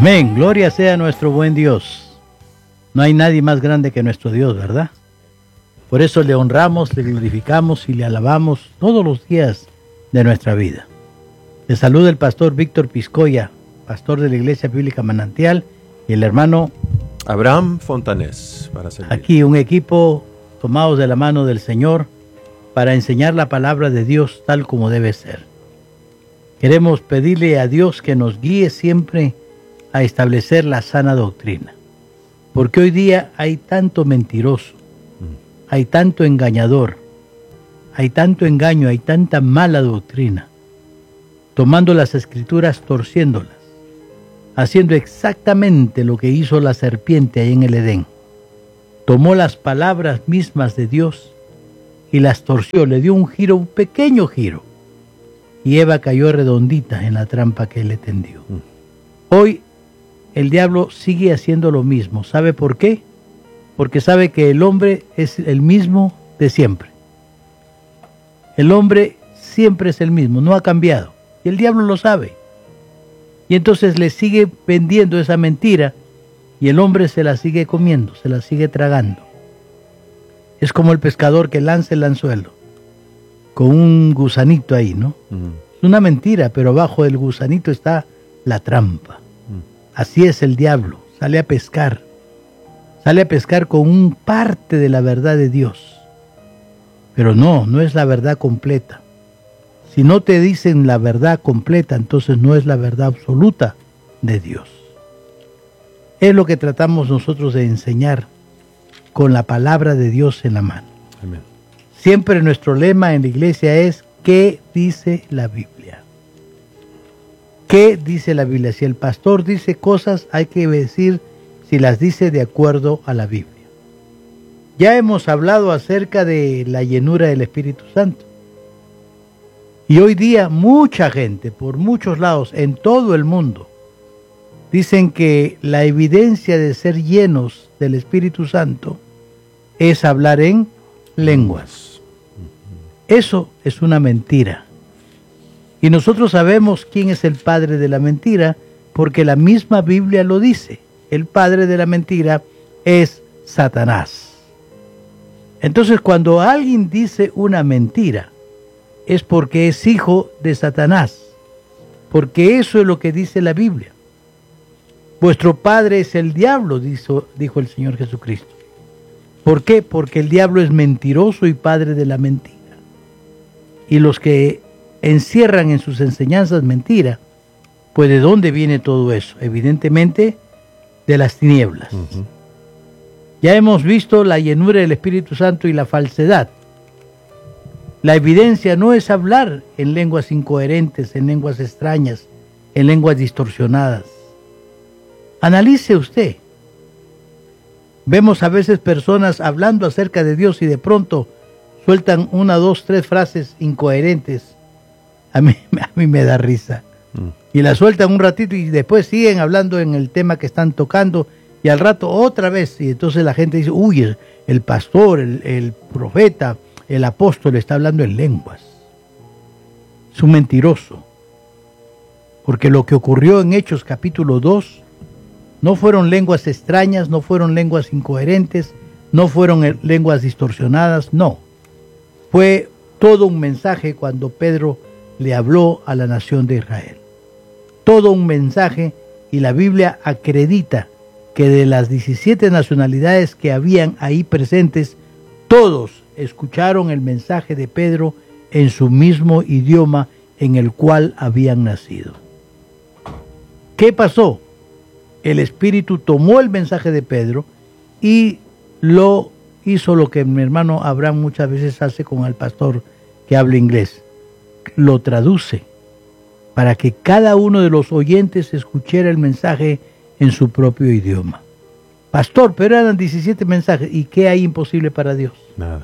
Amén, gloria sea a nuestro buen Dios. No hay nadie más grande que nuestro Dios, ¿verdad? Por eso le honramos, le glorificamos y le alabamos todos los días de nuestra vida. Le saluda el pastor Víctor Piscoya, pastor de la Iglesia Bíblica Manantial, y el hermano Abraham Fontanés, para servir. Aquí un equipo tomados de la mano del Señor para enseñar la palabra de Dios tal como debe ser. Queremos pedirle a Dios que nos guíe siempre a establecer la sana doctrina, porque hoy día hay tanto mentiroso, hay tanto engañador, hay tanto engaño, hay tanta mala doctrina, tomando las escrituras, torciéndolas, haciendo exactamente lo que hizo la serpiente ahí en el Edén. Tomó las palabras mismas de Dios y las torció, le dio un giro, un pequeño giro, y Eva cayó redondita en la trampa que él le tendió. Hoy el diablo sigue haciendo lo mismo. ¿Sabe por qué? Porque sabe que el hombre es el mismo de siempre. El hombre siempre es el mismo, no ha cambiado. Y el diablo lo sabe. Y entonces le sigue vendiendo esa mentira y el hombre se la sigue comiendo, se la sigue tragando. Es como el pescador que lanza el anzuelo con un gusanito ahí, ¿no? Es una mentira, pero abajo del gusanito está la trampa. Así es el diablo, sale a pescar con un parte de la verdad de Dios. Pero no es la verdad completa. Si no te dicen la verdad completa, entonces no es la verdad absoluta de Dios. Es lo que tratamos nosotros de enseñar con la palabra de Dios en la mano. Amén. Siempre nuestro lema en la iglesia es: ¿qué dice la Biblia? ¿Qué dice la Biblia? Si el pastor dice cosas, hay que decir si las dice de acuerdo a la Biblia. Ya hemos hablado acerca de la llenura del Espíritu Santo. Y hoy día mucha gente, por muchos lados, en todo el mundo, dicen que la evidencia de ser llenos del Espíritu Santo es hablar en lenguas. Eso es una mentira. Y nosotros sabemos quién es el padre de la mentira, porque la misma Biblia lo dice. El padre de la mentira es Satanás. Entonces, cuando alguien dice una mentira, es porque es hijo de Satanás, porque eso es lo que dice la Biblia. Vuestro padre es el diablo, dijo el Señor Jesucristo. ¿Por qué? Porque el diablo es mentiroso y padre de la mentira. Y los que encierran en sus enseñanzas mentira, pues ¿de dónde viene todo eso? Evidentemente de las tinieblas. Ya hemos visto la llenura del Espíritu Santo y la falsedad. La evidencia no es hablar en lenguas incoherentes, en lenguas extrañas, en lenguas distorsionadas. Analice usted. Vemos a veces personas hablando acerca de Dios y de pronto sueltan 1, 2, 3 frases incoherentes. A mí me da risa. Y la sueltan un ratito y después siguen hablando en el tema que están tocando y al rato otra vez. Y entonces la gente dice: uy, el pastor, el profeta, el apóstol está hablando en lenguas. Es un mentiroso. Porque lo que ocurrió en Hechos capítulo 2 no fueron lenguas extrañas, no fueron lenguas incoherentes, no fueron lenguas distorsionadas, no. Fue todo un mensaje cuando Pedro le habló a la nación de Israel. Todo un mensaje, y la Biblia acredita que de las 17 nacionalidades que habían ahí presentes, todos escucharon el mensaje de Pedro en su mismo idioma en el cual habían nacido. ¿Qué pasó? El Espíritu tomó el mensaje de Pedro y lo hizo lo que mi hermano Abraham muchas veces hace con el pastor que habla inglés. Lo traduce para que cada uno de los oyentes escuchara el mensaje en su propio idioma. Pastor, pero eran 17 mensajes. ¿Y qué hay imposible para Dios?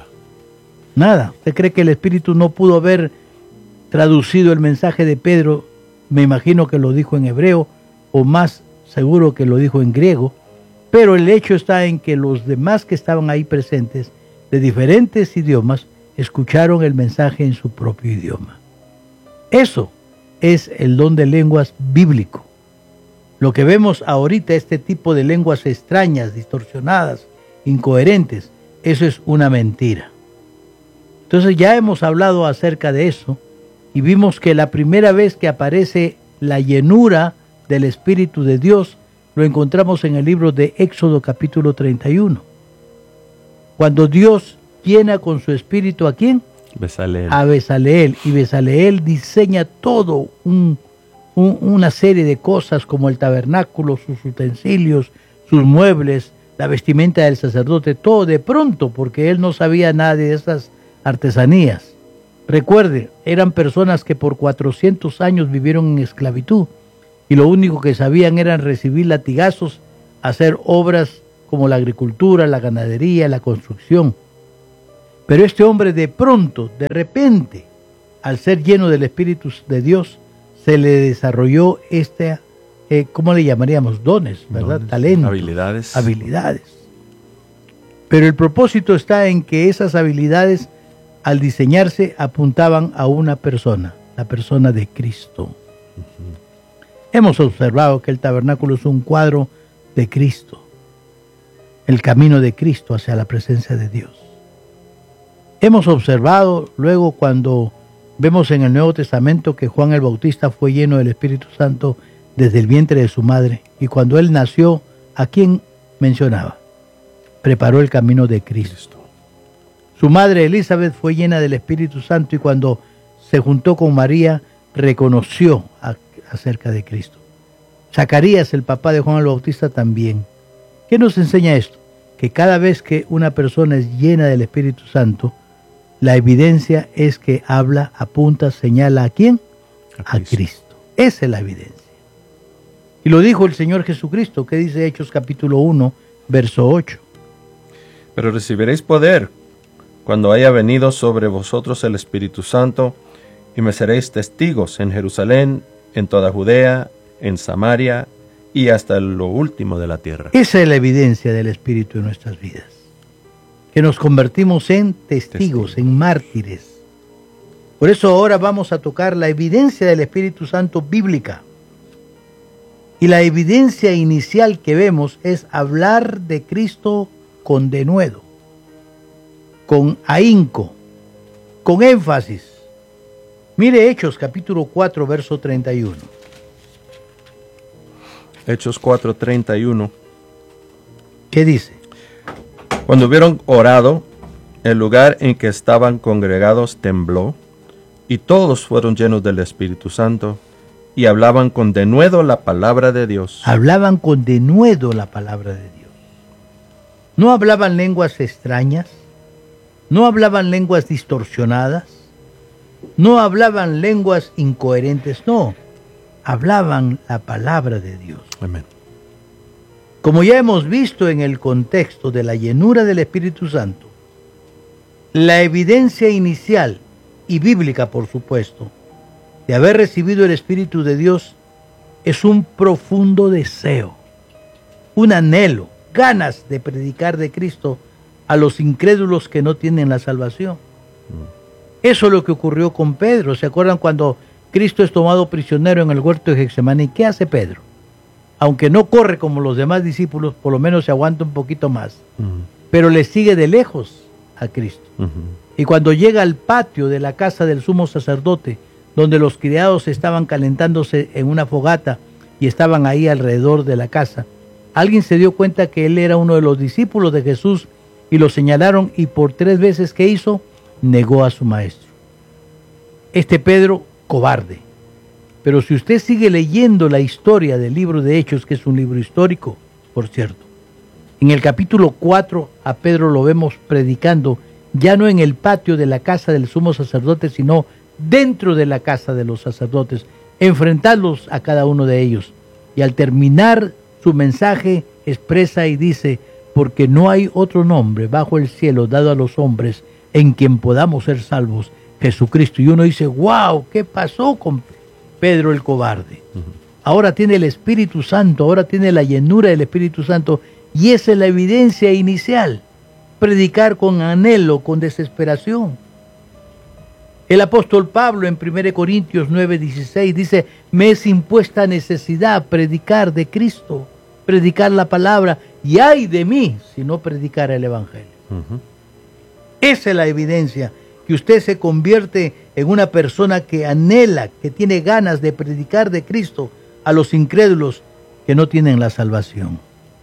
Nada. ¿Usted cree que el Espíritu no pudo haber traducido el mensaje de Pedro? Me imagino que lo dijo en hebreo, o más seguro que lo dijo en griego. Pero el hecho está en que los demás que estaban ahí presentes, de diferentes idiomas, escucharon el mensaje en su propio idioma. Eso es el don de lenguas bíblico. Lo que vemos ahorita, este tipo de lenguas extrañas, distorsionadas, incoherentes, eso es una mentira. Entonces ya hemos hablado acerca de eso y vimos que la primera vez que aparece la llenura del Espíritu de Dios lo encontramos en el libro de Éxodo capítulo 31. Cuando Dios llena con su Espíritu ¿a quién? Besaleel. A Besaleel. Y Besaleel diseña todo una serie de cosas como el tabernáculo, sus utensilios, sus muebles, la vestimenta del sacerdote, todo de pronto, porque él no sabía nada de esas artesanías. Recuerde, eran personas que por 400 años vivieron en esclavitud y lo único que sabían era recibir latigazos, hacer obras como la agricultura, la ganadería, la construcción. Pero este hombre de pronto, de repente, al ser lleno del Espíritu de Dios, se le desarrolló ¿cómo le llamaríamos? Dones, ¿verdad? Talentos. Habilidades. Pero el propósito está en que esas habilidades, al diseñarse, apuntaban a una persona, la persona de Cristo. Hemos observado que el tabernáculo es un cuadro de Cristo, el camino de Cristo hacia la presencia de Dios. Hemos observado luego cuando vemos en el Nuevo Testamento que Juan el Bautista fue lleno del Espíritu Santo desde el vientre de su madre, y cuando él nació, ¿a quién mencionaba? Preparó el camino de Cristo. Su madre Elizabeth fue llena del Espíritu Santo y cuando se juntó con María, reconoció acerca de Cristo. Zacarías, el papá de Juan el Bautista, también. ¿Qué nos enseña esto? Que cada vez que una persona es llena del Espíritu Santo, la evidencia es que habla, apunta, señala ¿a quién? A Cristo. Esa es la evidencia. Y lo dijo el Señor Jesucristo, que dice Hechos capítulo 1, verso 8. Pero recibiréis poder cuando haya venido sobre vosotros el Espíritu Santo, y me seréis testigos en Jerusalén, en toda Judea, en Samaria y hasta lo último de la tierra. Esa es la evidencia del Espíritu en nuestras vidas. Que nos convertimos en testigos, en mártires. Por eso ahora vamos a tocar la evidencia del Espíritu Santo bíblica. Y la evidencia inicial que vemos es hablar de Cristo con denuedo, con ahínco, con énfasis. Mire Hechos capítulo 4, verso 31. Hechos 4:31. ¿Qué dice? Cuando hubieron orado, el lugar en que estaban congregados tembló, y todos fueron llenos del Espíritu Santo, y hablaban con denuedo la palabra de Dios. Hablaban con denuedo la palabra de Dios. No hablaban lenguas extrañas, no hablaban lenguas distorsionadas, no hablaban lenguas incoherentes, no. Hablaban la palabra de Dios. Amén. Como ya hemos visto en el contexto de la llenura del Espíritu Santo, la evidencia inicial y bíblica, por supuesto, de haber recibido el Espíritu de Dios es un profundo deseo, un anhelo, ganas de predicar de Cristo a los incrédulos que no tienen la salvación. Eso es lo que ocurrió con Pedro. ¿Se acuerdan cuando Cristo es tomado prisionero en el huerto de Getsemaní? ¿Qué hace Pedro? Aunque no corre como los demás discípulos, por lo menos se aguanta un poquito más, pero le sigue de lejos a Cristo. Y cuando llega al patio de la casa del sumo sacerdote, donde los criados estaban calentándose en una fogata y estaban ahí alrededor de la casa, alguien se dio cuenta que él era uno de los discípulos de Jesús y lo señalaron, y por 3 veces que hizo, negó a su maestro. Este Pedro, cobarde. Pero si usted sigue leyendo la historia del libro de Hechos, que es un libro histórico, por cierto, en el capítulo 4 a Pedro lo vemos predicando, ya no en el patio de la casa del sumo sacerdote, sino dentro de la casa de los sacerdotes, enfrentarlos a cada uno de ellos. Y al terminar su mensaje expresa y dice: porque no hay otro nombre bajo el cielo dado a los hombres en quien podamos ser salvos, Jesucristo. Y uno dice: wow, ¿qué pasó con Pedro el cobarde? Ahora tiene el Espíritu Santo, ahora tiene la llenura del Espíritu Santo, y esa es la evidencia inicial. Predicar con anhelo, con desesperación. El apóstol Pablo en 1 Corintios 9:16 dice, me es impuesta necesidad predicar de Cristo, predicar la palabra, y ay de mí si no predicara el Evangelio. Esa es la evidencia, que usted se convierte en una persona que anhela, que tiene ganas de predicar de Cristo a los incrédulos que no tienen la salvación.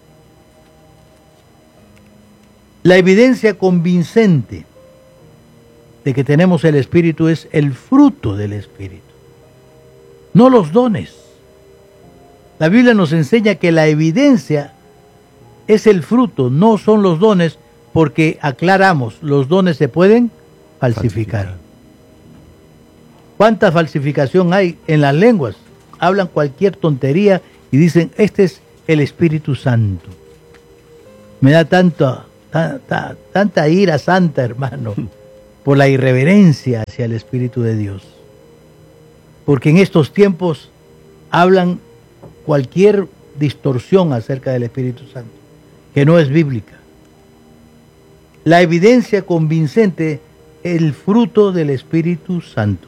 La evidencia convincente de que tenemos el Espíritu es el fruto del Espíritu, no los dones. La Biblia nos enseña que la evidencia es el fruto, no son los dones, porque aclaramos, los dones se pueden falsificar. ¿Cuánta falsificación hay en las lenguas? Hablan cualquier tontería y dicen, este es el Espíritu Santo. Me da tanta ira santa, hermano, por la irreverencia hacia el Espíritu de Dios. Porque en estos tiempos hablan cualquier distorsión acerca del Espíritu Santo, que no es bíblica. La evidencia convincente, el fruto del Espíritu Santo.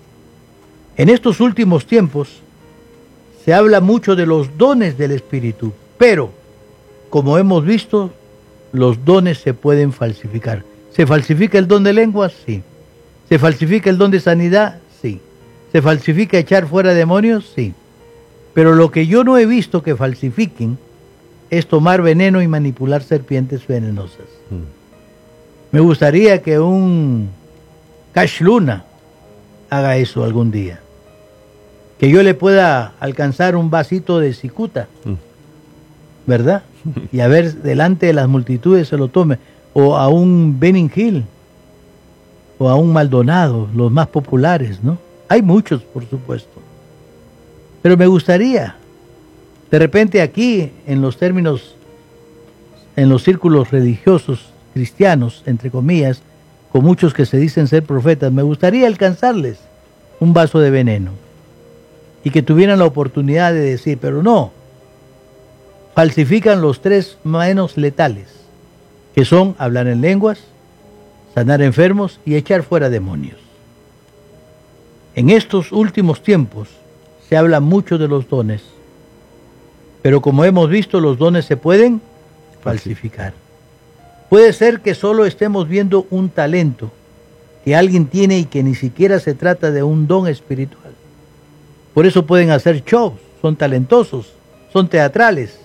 En estos últimos tiempos se habla mucho de los dones del Espíritu, pero, como hemos visto, los dones se pueden falsificar. ¿Se falsifica el don de lenguas? Sí. ¿Se falsifica el don de sanidad? Sí. ¿Se falsifica echar fuera demonios? Sí. Pero lo que yo no he visto que falsifiquen es tomar veneno y manipular serpientes venenosas. Me gustaría que un Cash Luna haga eso algún día. Que yo le pueda alcanzar un vasito de cicuta, ¿verdad? Y a ver, delante de las multitudes se lo tome. O a un Benning Hill, o a un Maldonado, los más populares, ¿no? Hay muchos, por supuesto. Pero me gustaría, de repente aquí, en los términos, en los círculos religiosos cristianos, entre comillas, con muchos que se dicen ser profetas, me gustaría alcanzarles un vaso de veneno y que tuvieran la oportunidad de decir, pero no, falsifican los tres menos letales, que son hablar en lenguas, sanar enfermos y echar fuera demonios. En estos últimos tiempos se habla mucho de los dones, pero como hemos visto, los dones se pueden falsificar. Puede ser que solo estemos viendo un talento que alguien tiene y que ni siquiera se trata de un don espiritual. Por eso pueden hacer shows, son talentosos, son teatrales.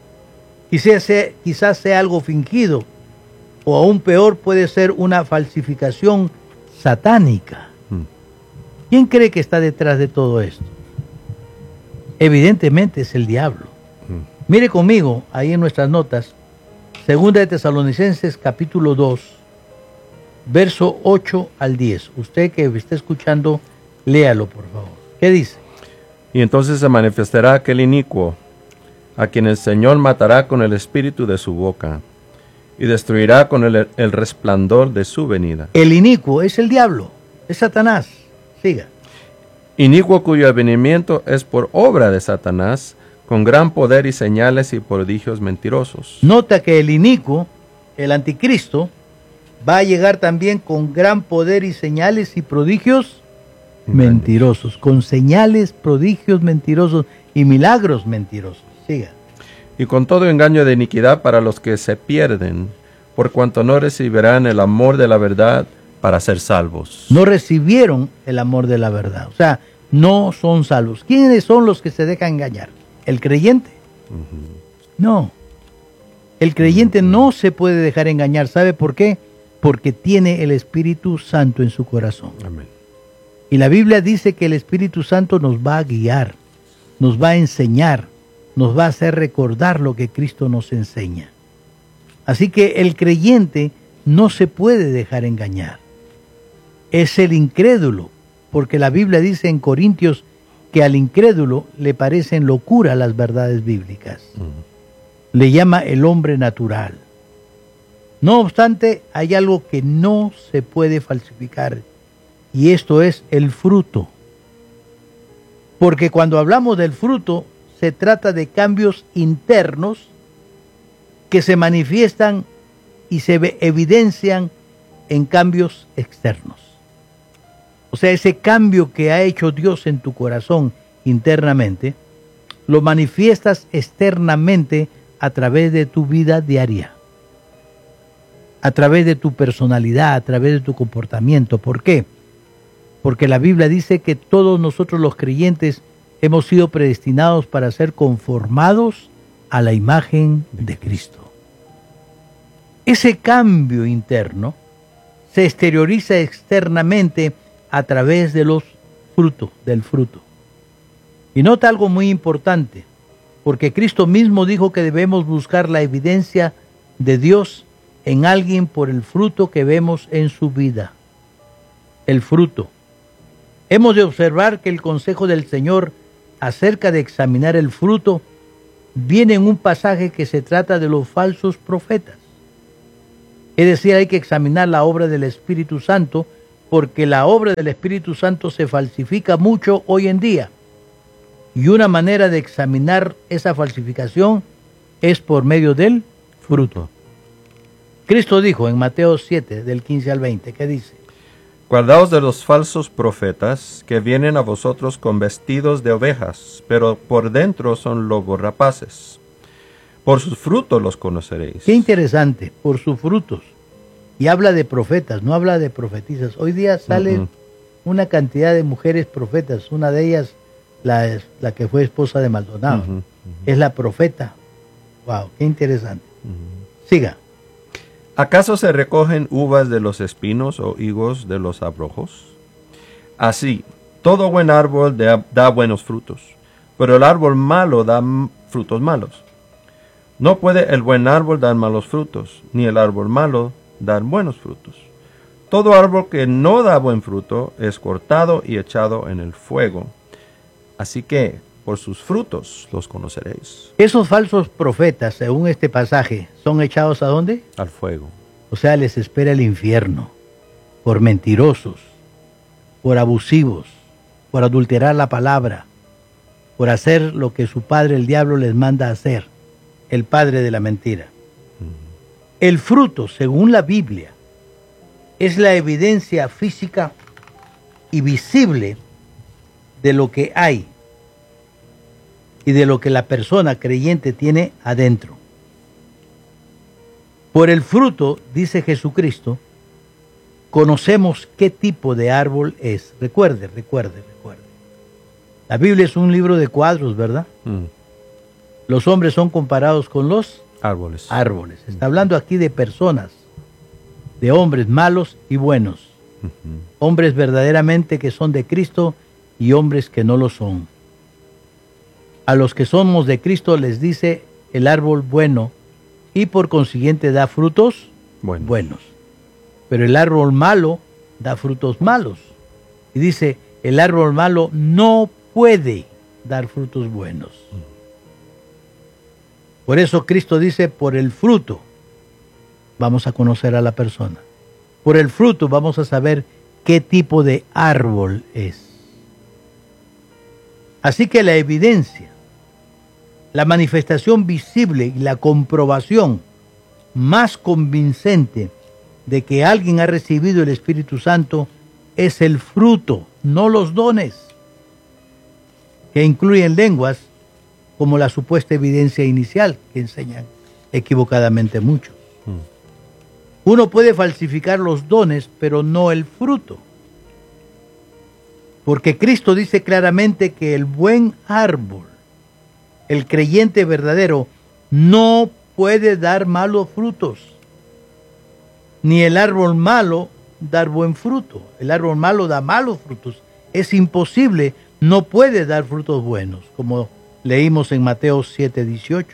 Quizás sea algo fingido, o aún peor puede ser una falsificación satánica. ¿Quién cree que está detrás de todo esto? Evidentemente es el diablo. Mire conmigo, ahí en nuestras notas, 2 de Tesalonicenses capítulo 2, verso 8 al 10. Usted que me está escuchando, léalo por favor. ¿Qué dice? Y entonces se manifestará aquel inicuo, a quien el Señor matará con el espíritu de su boca, y destruirá con el resplandor de su venida. El inicuo es el diablo, es Satanás. Siga. Inicuo cuyo advenimiento es por obra de Satanás, con gran poder y señales y prodigios mentirosos. Nota que el inicuo, el anticristo, va a llegar también con gran poder y señales y prodigios mentirosos. Con señales, prodigios mentirosos y milagros mentirosos. Siga. Y con todo engaño de iniquidad para los que se pierden, por cuanto no recibirán el amor de la verdad para ser salvos. No recibieron el amor de la verdad. O sea, no son salvos. ¿Quiénes son los que se dejan engañar? ¿El creyente? No. El creyente no se puede dejar engañar. ¿Sabe por qué? Porque tiene el Espíritu Santo en su corazón. Amén. Y la Biblia dice que el Espíritu Santo nos va a guiar, nos va a enseñar, nos va a hacer recordar lo que Cristo nos enseña. Así que el creyente no se puede dejar engañar. Es el incrédulo, porque la Biblia dice en Corintios que al incrédulo le parecen locura las verdades bíblicas. Le llama el hombre natural. No obstante, hay algo que no se puede falsificar, y esto es el fruto. Porque cuando hablamos del fruto, se trata de cambios internos que se manifiestan y se evidencian en cambios externos. O sea, ese cambio que ha hecho Dios en tu corazón internamente, lo manifiestas externamente a través de tu vida diaria, a través de tu personalidad, a través de tu comportamiento. ¿Por qué? Porque la Biblia dice que todos nosotros los creyentes hemos sido predestinados para ser conformados a la imagen de Cristo. Ese cambio interno se exterioriza externamente a través de los frutos, del fruto. Y nota algo muy importante, porque Cristo mismo dijo que debemos buscar la evidencia de Dios en alguien por el fruto que vemos en su vida. El fruto. Hemos de observar que el consejo del Señor acerca de examinar el fruto viene en un pasaje que se trata de los falsos profetas. Es decir, hay que examinar la obra del Espíritu Santo, porque la obra del Espíritu Santo se falsifica mucho hoy en día. Y una manera de examinar esa falsificación es por medio del fruto. Cristo dijo en Mateo 7, del 15 al 20, ¿qué dice? Guardaos de los falsos profetas que vienen a vosotros con vestidos de ovejas, pero por dentro son lobos rapaces. Por sus frutos los conoceréis. Qué interesante, por sus frutos. Y habla de profetas, no habla de profetisas. Hoy día sale una cantidad de mujeres profetas. Una de ellas, la que fue esposa de Maldonado, es la profeta. Wow, qué interesante. Siga. ¿Acaso se recogen uvas de los espinos o higos de los abrojos? Así, todo buen árbol da buenos frutos, pero el árbol malo da frutos malos. No puede el buen árbol dar malos frutos, ni el árbol malo dar buenos frutos. Todo árbol que no da buen fruto es cortado y echado en el fuego. Así que, por sus frutos los conoceréis. Esos falsos profetas, según este pasaje, ¿son echados a dónde? Al fuego. O sea, les espera el infierno, por mentirosos, por abusivos, por adulterar la palabra, por hacer lo que su padre, el diablo, les manda hacer, el padre de la mentira. El fruto, según la Biblia, es la evidencia física y visible de lo que hay y de lo que la persona creyente tiene adentro. Por el fruto, dice Jesucristo, conocemos qué tipo de árbol es. Recuerde. La Biblia es un libro de cuadros, ¿verdad? Los hombres son comparados con los árboles. Está hablando aquí de personas, de hombres malos y buenos. Hombres verdaderamente que son de Cristo y hombres que no lo son. A los que somos de Cristo les dice el árbol bueno y por consiguiente da frutos buenos. Pero el árbol malo da frutos malos. Y dice, el árbol malo no puede dar frutos buenos. Por eso Cristo dice, por el fruto vamos a conocer a la persona. Por el fruto vamos a saber qué tipo de árbol es. Así que la evidencia, la manifestación visible y la comprobación más convincente de que alguien ha recibido el Espíritu Santo es el fruto, no los dones, que incluyen lenguas como la supuesta evidencia inicial que enseñan equivocadamente muchos. Uno puede falsificar los dones, pero no el fruto. Porque Cristo dice claramente que el buen árbol, el creyente verdadero, no puede dar malos frutos, ni el árbol malo dar buen fruto. El árbol malo da malos frutos. Es imposible, no puede dar frutos buenos, como leímos en Mateo 7:18.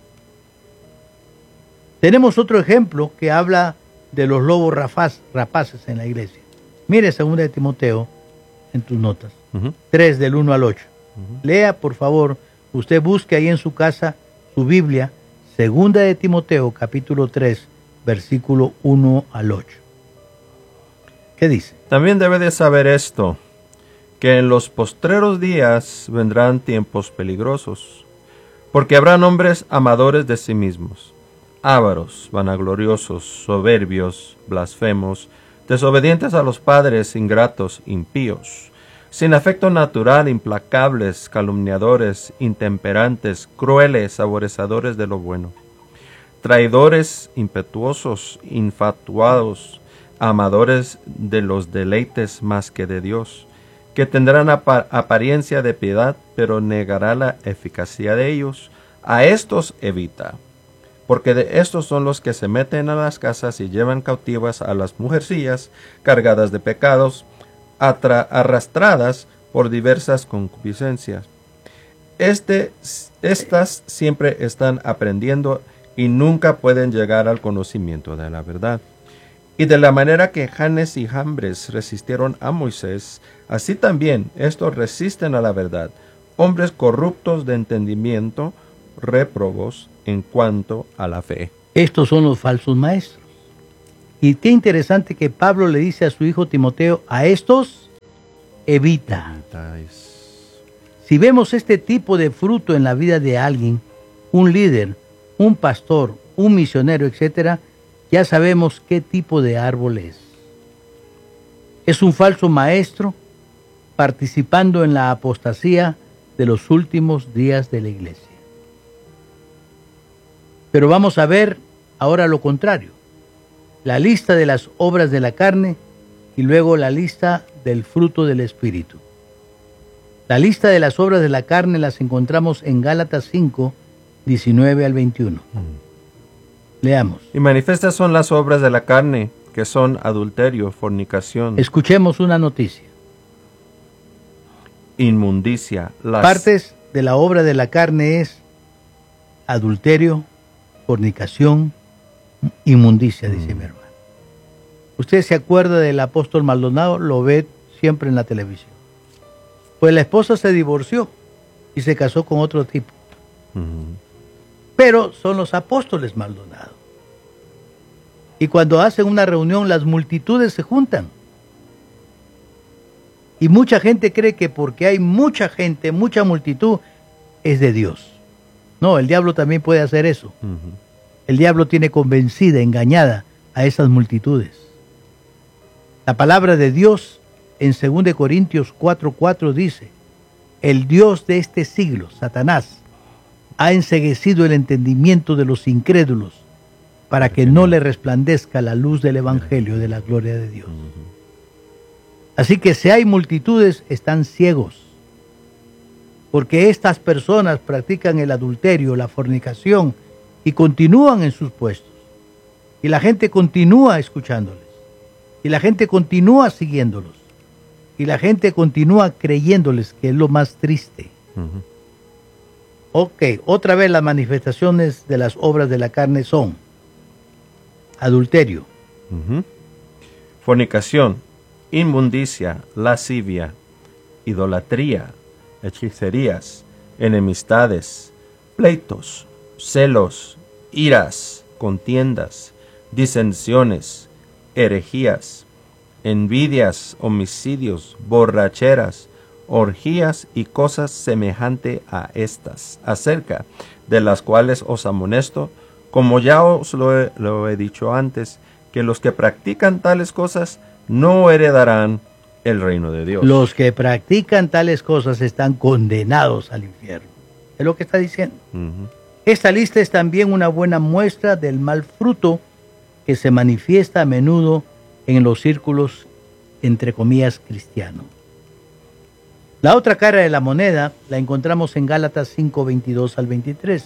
Tenemos otro ejemplo que habla de los lobos rapaces en la iglesia. Mire 2 de Timoteo en tus notas, 3 del 1 al 8. Lea, por favor, usted busque ahí en su casa su Biblia, 2 de Timoteo, capítulo 3, versículo 1 al 8. ¿Qué dice? También debe de saber esto, que en los postreros días vendrán tiempos peligrosos, porque habrán hombres amadores de sí mismos, ávaros, vanagloriosos, soberbios, blasfemos, desobedientes a los padres, ingratos, impíos, sin afecto natural, implacables, calumniadores, intemperantes, crueles, aborrecedores de lo bueno, traidores, impetuosos, infatuados, amadores de los deleites más que de Dios, que tendrán apariencia de piedad, pero negará la eficacia de ellos. A estos evita, porque de estos son los que se meten a las casas y llevan cautivas a las mujercillas cargadas de pecados, arrastradas por diversas concupiscencias. Estas siempre están aprendiendo y nunca pueden llegar al conocimiento de la verdad. Y de la manera que Janes y Jambres resistieron a Moisés, así también estos resisten a la verdad, hombres corruptos de entendimiento, réprobos en cuanto a la fe. Estos son los falsos maestros. Y qué interesante que Pablo le dice a su hijo Timoteo, a estos evita. Si vemos este tipo de fruto en la vida de alguien, un líder, un pastor, un misionero, etcétera, ya sabemos qué tipo de árbol es. Es un falso maestro participando en la apostasía de los últimos días de la iglesia. Pero vamos a ver ahora lo contrario. La lista de las obras de la carne y luego la lista del fruto del Espíritu. La lista de las obras de la carne las encontramos en Gálatas 5, 19 al 21. Leamos. Y manifiestas son las obras de la carne, que son adulterio, fornicación. Escuchemos una noticia. Inmundicia. Partes de la obra de la carne es adulterio, fornicación, inmundicia, dice mi hermano. Usted se acuerda del apóstol Maldonado, lo ve siempre en la televisión. Pues la esposa se divorció y se casó con otro tipo. Pero son los apóstoles Maldonado. Y cuando hacen una reunión, las multitudes se juntan. Y mucha gente cree que porque hay mucha gente, mucha multitud, es de Dios. No, el diablo también puede hacer eso. El diablo tiene convencida, engañada a esas multitudes. La palabra de Dios en 2 Corintios 4:4 dice, el Dios de este siglo, Satanás, ha enceguecido el entendimiento de los incrédulos para que no le resplandezca la luz del Evangelio de la gloria de Dios. Así que si hay multitudes, están ciegos, porque estas personas practican el adulterio, la fornicación, y continúan en sus puestos. Y la gente continúa escuchándoles. Y la gente continúa siguiéndolos. Y la gente continúa creyéndoles, que es lo más triste. Ok, otra vez las manifestaciones de las obras de la carne son adulterio, fornicación, inmundicia, lascivia, idolatría, hechicerías, enemistades, pleitos, celos, iras, contiendas, disensiones, herejías, envidias, homicidios, borracheras, orgías y cosas semejantes a estas, acerca de las cuales os amonesto, como ya os lo he dicho antes, que los que practican tales cosas no heredarán el reino de Dios. Los que practican tales cosas están condenados al infierno. Es lo que está diciendo. Esta lista es también una buena muestra del mal fruto que se manifiesta a menudo en los círculos, entre comillas, cristianos. La otra cara de la moneda la encontramos en Gálatas 5, 22 al 23.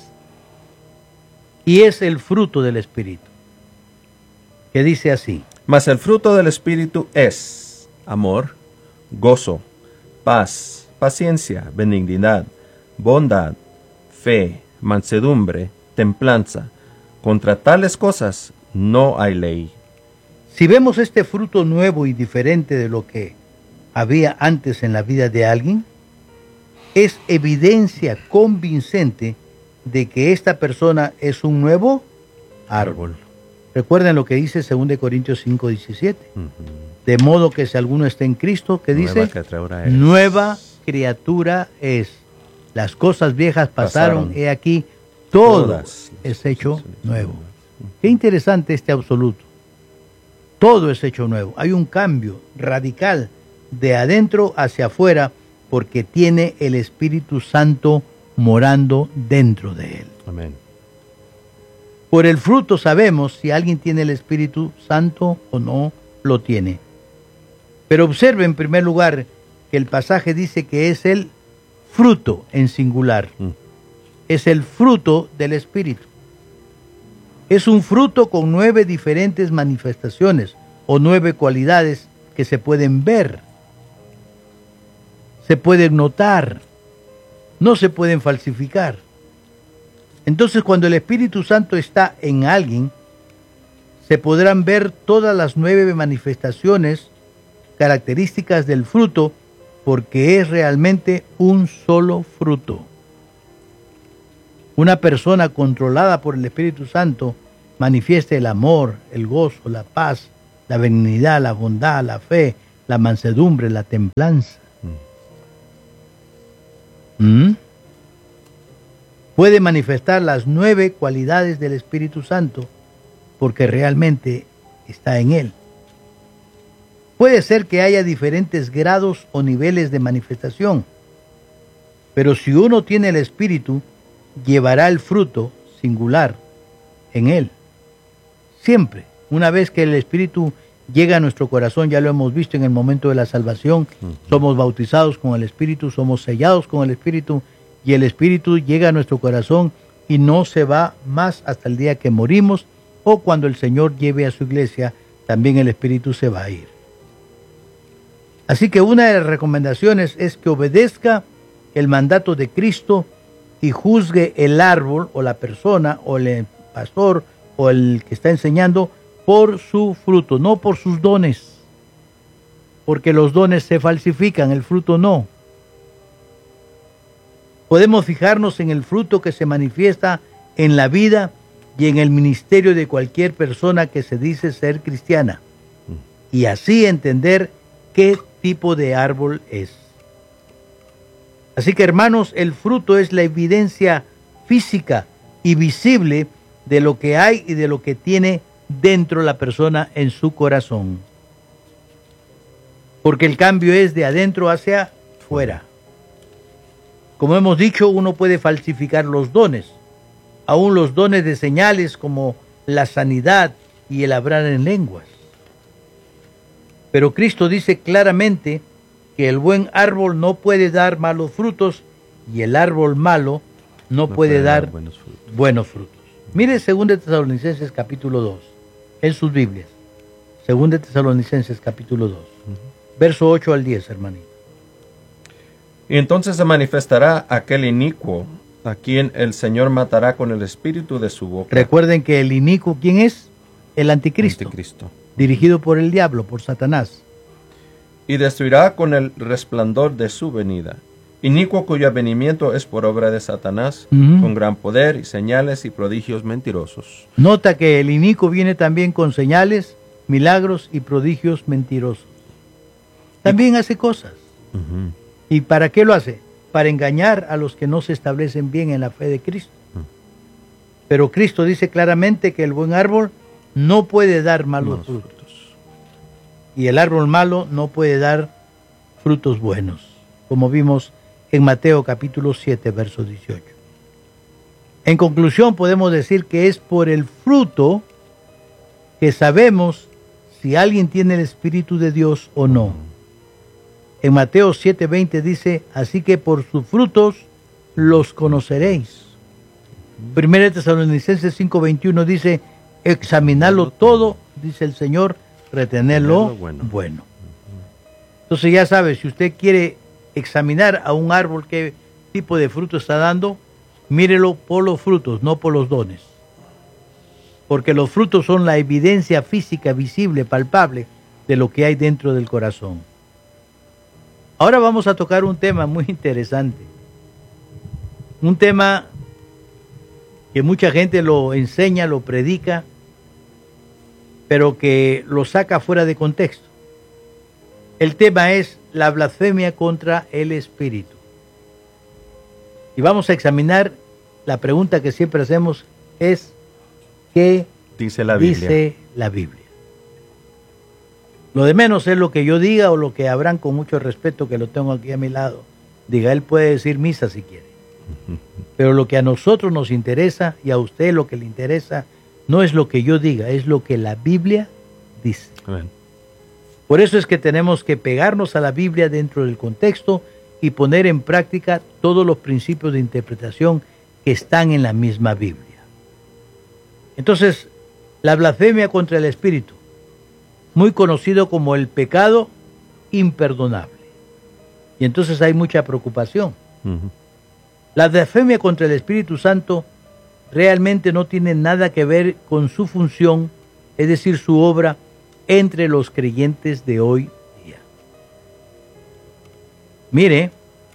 Y es el fruto del Espíritu, que dice así. Mas el fruto del Espíritu es amor, gozo, paz, paciencia, benignidad, bondad, fe, mansedumbre, templanza. Contra tales cosas no hay ley. Si vemos este fruto nuevo y diferente de lo que había antes en la vida de alguien, es evidencia convincente de que esta persona es un nuevo árbol. Recuerden lo que dice 2 Corintios 5:17. De modo que si alguno está en Cristo, que dice, nueva criatura es. Las cosas viejas pasaron, he aquí, todo es hecho nuevo. Qué interesante este absoluto. Todo es hecho nuevo. Hay un cambio radical de adentro hacia afuera porque tiene el Espíritu Santo morando dentro de él. Amén. Por el fruto sabemos si alguien tiene el Espíritu Santo o no lo tiene. Pero observe en primer lugar que el pasaje dice que es el fruto en singular. Es el fruto del Espíritu. Es un fruto con 9 diferentes manifestaciones o 9 cualidades que se pueden ver, se pueden notar, no se pueden falsificar. Entonces, cuando el Espíritu Santo está en alguien, se podrán ver todas las 9 manifestaciones características del fruto, porque es realmente un solo fruto. Una persona controlada por el Espíritu Santo manifiesta el amor, el gozo, la paz, la benignidad, la bondad, la fe, la mansedumbre, la templanza. Puede manifestar las 9 cualidades del Espíritu Santo porque realmente está en él. Puede ser que haya diferentes grados o niveles de manifestación, pero si uno tiene el Espíritu, llevará el fruto singular en él. Siempre, una vez que el Espíritu llega a nuestro corazón, ya lo hemos visto en el momento de la salvación, somos bautizados con el Espíritu, somos sellados con el Espíritu, y el Espíritu llega a nuestro corazón y no se va más hasta el día que morimos, o cuando el Señor lleve a su iglesia, también el Espíritu se va a ir. Así que una de las recomendaciones es que obedezca el mandato de Cristo y juzgue el árbol o la persona o el pastor o el que está enseñando por su fruto, no por sus dones, porque los dones se falsifican, el fruto no. Podemos fijarnos en el fruto que se manifiesta en la vida y en el ministerio de cualquier persona que se dice ser cristiana, y así entender qué tipo de árbol es. Así que, hermanos, el fruto es la evidencia física y visible de lo que hay y de lo que tiene dentro la persona en su corazón. Porque el cambio es de adentro hacia fuera. Como hemos dicho, uno puede falsificar los dones, aún los dones de señales como la sanidad y el hablar en lenguas. Pero Cristo dice claramente que el buen árbol no puede dar malos frutos y el árbol malo no puede dar buenos frutos. Mire 2 Tesalonicenses capítulo 2, en sus Biblias. 2 Tesalonicenses capítulo 2, verso 8 al 10, hermanito. Y entonces se manifestará aquel inicuo, a quien el Señor matará con el espíritu de su boca. Recuerden que el inicuo, ¿quién es? El anticristo. Dirigido por el diablo, por Satanás. Y destruirá con el resplandor de su venida. Inicuo cuyo avenimiento es por obra de Satanás, con gran poder y señales y prodigios mentirosos. Nota que el inicuo viene también con señales, milagros y prodigios mentirosos. También hace cosas. ¿Y para qué lo hace? Para engañar a los que no se establecen bien en la fe de Cristo. Pero Cristo dice claramente que el buen árbol no puede dar malos frutos. Y el árbol malo no puede dar frutos buenos, como vimos en Mateo capítulo 7, verso 18. En conclusión, podemos decir que es por el fruto que sabemos si alguien tiene el Espíritu de Dios o no. En Mateo 7:20 dice, así que por sus frutos los conoceréis. 1 Tesalonicenses 5:21 dice, examinarlo todo, dice el Señor, retenerlo bueno. Entonces ya sabe, si usted quiere examinar a un árbol qué tipo de fruto está dando, mírelo por los frutos, no por los dones. Porque los frutos son la evidencia física, visible, palpable de lo que hay dentro del corazón. Ahora vamos a tocar un tema muy interesante. Un tema que mucha gente lo enseña, lo predica, pero que lo saca fuera de contexto. El tema es la blasfemia contra el Espíritu. Y vamos a examinar la pregunta que siempre hacemos es, ¿qué dice la Biblia? Dice la Biblia? Lo de menos es lo que yo diga o lo que Abraham, con mucho respeto, que lo tengo aquí a mi lado, diga. Él puede decir misa si quiere. Pero lo que a nosotros nos interesa y a usted lo que le interesa no es lo que yo diga, es lo que la Biblia dice. Amén. Por eso es que tenemos que pegarnos a la Biblia dentro del contexto y poner en práctica todos los principios de interpretación que están en la misma Biblia. Entonces, la blasfemia contra el Espíritu, muy conocido como el pecado imperdonable. Y entonces hay mucha preocupación. La blasfemia contra el Espíritu Santo realmente no tiene nada que ver con su función, es decir, su obra entre los creyentes de hoy día. Mire,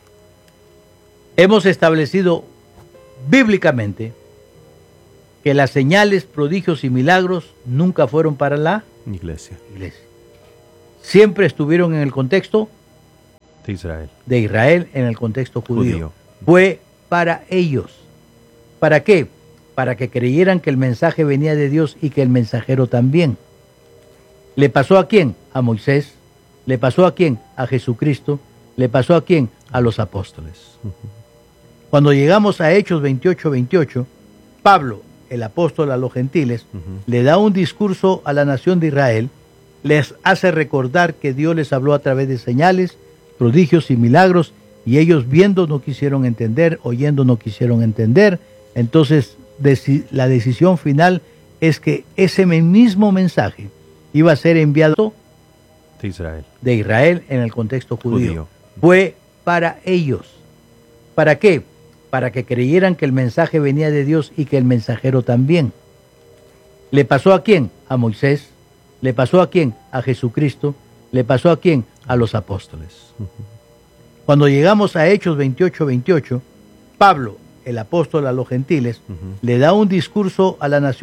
hemos establecido bíblicamente que las señales, prodigios y milagros nunca fueron para la Iglesia iglesia. Siempre estuvieron en el contexto de Israel. de Israel, en el contexto judío. Judío. Fue para ellos. ¿Para qué? Para que creyeran que el mensaje venía de Dios y que el mensajero también. ¿Le pasó a quién? A Moisés. ¿Le pasó a quién? A Jesucristo. ¿Le pasó a quién? A los apóstoles. Cuando llegamos a Hechos 28:28, Pablo, el apóstol a los gentiles, le da un discurso a la nación de Israel, les hace recordar que Dios les habló a través de señales, prodigios y milagros, y ellos viendo no quisieron entender, oyendo no quisieron entender. Entonces la decisión final es que ese mismo mensaje iba a ser enviado de Israel en el contexto judío. Fue para ellos. ¿Para qué? Para que creyeran que el mensaje venía de Dios y que el mensajero también. ¿Le pasó a quién? A Moisés. ¿Le pasó a quién? A Jesucristo. ¿Le pasó a quién? A los apóstoles. Cuando llegamos a Hechos 28:28, Pablo, el apóstol a los gentiles, le da un discurso a la nación